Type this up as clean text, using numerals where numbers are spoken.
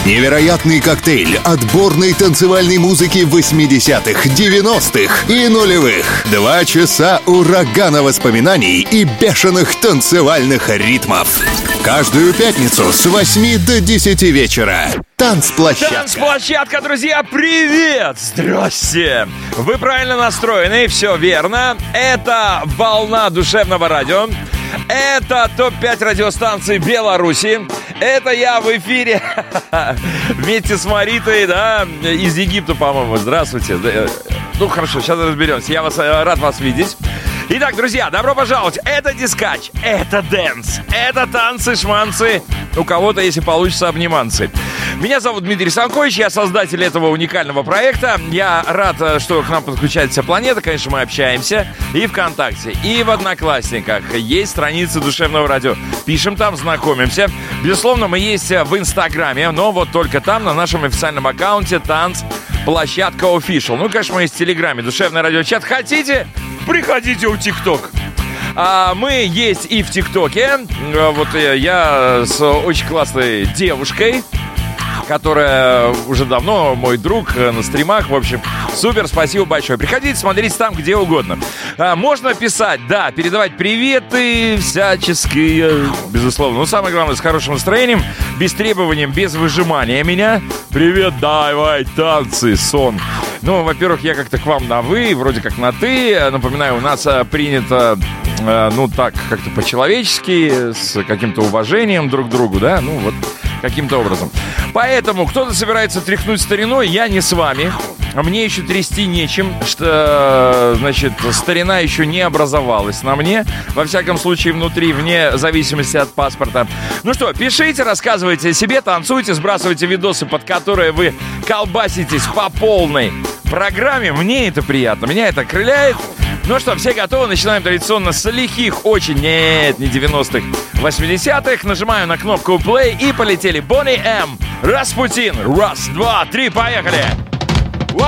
Невероятный коктейль отборной танцевальной музыки 80-х, 90-х и нулевых. 2 часа урагана воспоминаний и бешеных танцевальных ритмов. Каждую пятницу с 8 до 10 вечера. Танцплощадка. Танцплощадка, друзья, привет! Здрасте! Вы правильно настроены, все верно. Это волна душевного радио. Это ТОП-5 радиостанций Беларуси. Это я в эфире вместе с Маритой, да, из Египта, по-моему. Здравствуйте. Ну, хорошо, сейчас разберемся. Я рад вас видеть. Итак, друзья, добро пожаловать. Это дискач, это дэнс, это танцы-шманцы. У кого-то, если получится, обниманцы. Меня зовут Дмитрий Санкович, я создатель этого уникального проекта. Я рад, что к нам подключается вся планета. Конечно, мы общаемся и ВКонтакте, и в Одноклассниках. Есть страницы Душевного радио. Пишем там, знакомимся. Безусловно, мы есть в Инстаграме, но вот только там, на нашем официальном аккаунте Танцплощадка Official. Ну, конечно, мы есть в Телеграме, Душевный радиочат. Хотите? Приходите в ТикТок. Мы есть и в ТикТоке. Вот я с очень классной девушкой, которая уже давно мой друг на стримах. В общем, супер, спасибо большое. Приходите, смотрите там, где угодно. Можно писать, да, передавать приветы всяческие, безусловно. Но самое главное, с хорошим настроением, без требований, без выжимания меня. Привет, давай, танцы, сон. Ну, во-первых, я как-то к вам на «вы», вроде как на «ты». Напоминаю, у нас принято, ну, так, как-то по-человечески, с каким-то уважением друг к другу, да, ну, вот, каким-то образом. Поэтому кто-то собирается тряхнуть стариной, я не с вами. Мне еще трясти нечем, что, значит, старина еще не образовалась на мне. Во всяком случае, внутри, вне зависимости от паспорта. Ну что, пишите, рассказывайте о себе, танцуйте, сбрасывайте видосы, под которые вы колбаситесь по полной программе. Мне это приятно, меня это окрыляет. Ну что, все готовы? Начинаем традиционно с лихих, очень, нет, не 90-х, 80-х. Нажимаю на кнопку play и полетели. Бонни М, Распутин. Раз, два, три, поехали!